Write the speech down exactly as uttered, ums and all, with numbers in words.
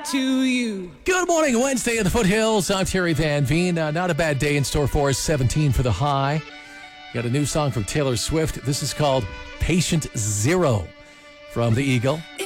to you. Good morning, Wednesday in the foothills. I'm Terry Van Veen. Uh, not a bad day in store for us. seventeen for the high. Got a new song from Taylor Swift. This is called Patient Zero from The Eagle.